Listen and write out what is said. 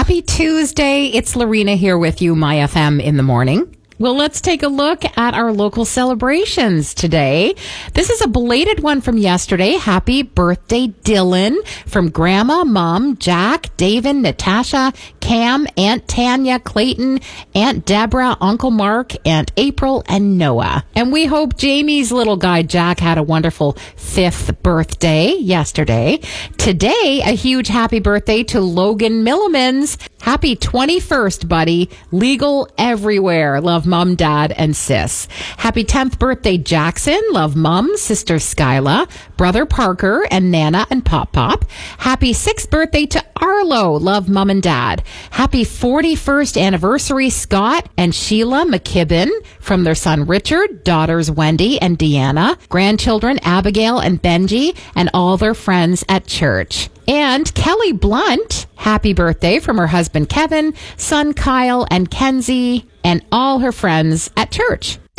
Happy Tuesday. It's Lorena here with you, My FM in the morning. Well, let's take a look at our local celebrations today. This is a belated one from yesterday. Happy birthday, Dylan, from Grandma, Mom, Jack, David, Natasha, Cam, Aunt Tanya, Clayton, Aunt Deborah, Uncle Mark, Aunt April, and Noah. And we hope Jamie's little guy, Jack, had a wonderful 5th birthday yesterday. Today, a huge happy birthday to Logan Millimans. Happy 21st, buddy. Legal everywhere. Love Mom, Dad, and Sis. Happy 10th birthday, Jackson. Love Mom, Sister Skyla, Brother Parker, and Nana and Pop Pop. Happy 6th birthday to Arlo. Love Mom and Dad. Happy 41st anniversary, Scott and Sheila McKibben, from their son Richard, daughters Wendy and Deanna, grandchildren Abigail and Benji, and all their friends at church. And Kelly Blunt, happy birthday from her husband Kevin, son Kyle, and Kenzie, and all her friends at church.